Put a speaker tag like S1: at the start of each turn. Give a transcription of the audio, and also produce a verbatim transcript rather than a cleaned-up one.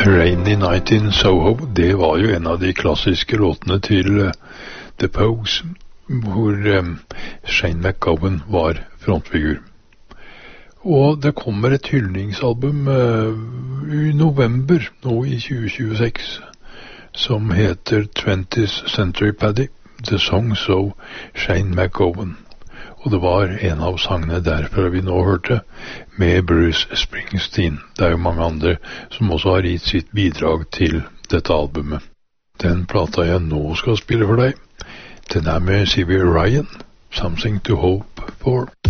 S1: Rainy Night in Soho, det var jo en av de klassiske låtene til uh, The Pogues, hvor um, Shane MacGowan var frontfigur. Og det kommer et hyldningsalbum uh, i november, nå i tjue tjueseks, som heter twentieth Century Paddy, The Songs of Shane MacGowan. Og det var en av sangene derfra vi nå hørte, med Bruce Springsteen. Det er jo mange andre som også har gitt sitt bidrag til dette albumet. Den plata jeg nå skal spille for deg, den er med Sylvia Ryan, Something to Hope For.